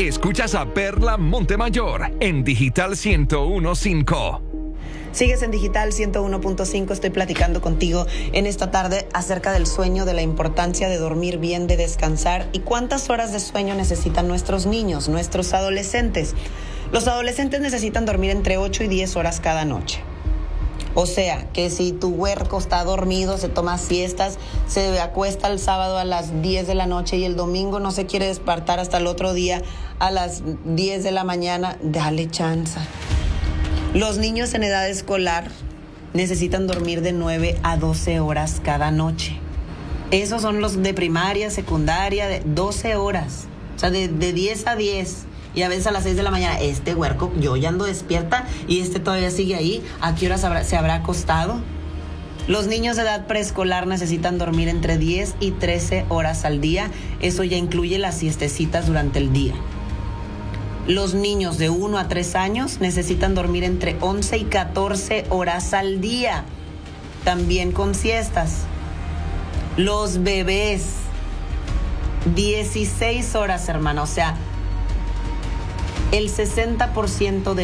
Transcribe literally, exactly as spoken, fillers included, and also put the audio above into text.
Escuchas a Perla Montemayor en Digital ciento uno punto cinco. Sigues en Digital ciento uno punto cinco, estoy platicando contigo en esta tarde acerca del sueño, de la importancia de dormir bien, de descansar y cuántas horas de sueño necesitan nuestros niños, nuestros adolescentes. Los adolescentes necesitan dormir entre ocho y diez horas cada noche. O sea, que si tu huerco está dormido, se toma siestas, se acuesta el sábado a las diez de la noche y el domingo no se quiere despertar hasta el otro día a las diez de la mañana, dale chance. Los niños en edad escolar necesitan dormir de nueve a doce horas cada noche. Esos son los de primaria, secundaria, de doce horas. O sea, de, de diez a diez. Y a veces a las seis de la mañana, este huerco, yo ya ando despierta y este todavía sigue ahí. ¿A qué horas habrá, se habrá acostado? Los niños de edad preescolar necesitan dormir entre diez y trece horas al día. Eso ya incluye las siestecitas durante el día. Los niños de uno a tres años necesitan dormir entre once y catorce horas al día, también con siestas. Los bebés, dieciséis horas, hermana. O sea, el sesenta por ciento de